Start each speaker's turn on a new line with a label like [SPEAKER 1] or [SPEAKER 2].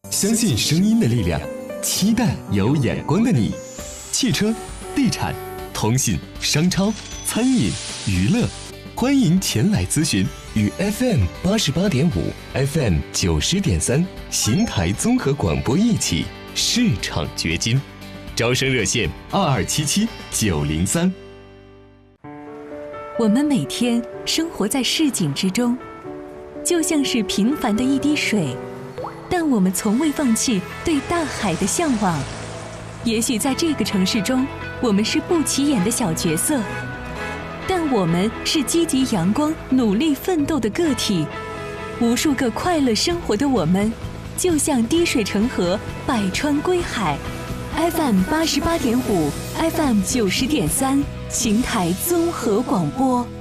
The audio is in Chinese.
[SPEAKER 1] 相信声音的力量，期待有眼光的你。汽车、地产、通信、商超、餐饮、娱乐，欢迎前来咨询。与 FM88.5、FM90.3邢台综合广播一起市场掘金，招生热线2277-903。
[SPEAKER 2] 我们每天生活在市井之中，就像是平凡的一滴水，但我们从未放弃对大海的向往。也许在这个城市中，我们是不起眼的小角色，但我们是积极阳光、努力奋斗的个体。无数个快乐生活的我们，就像滴水成河，百川归海。FM88.5、FM90.3，邢台综合广播。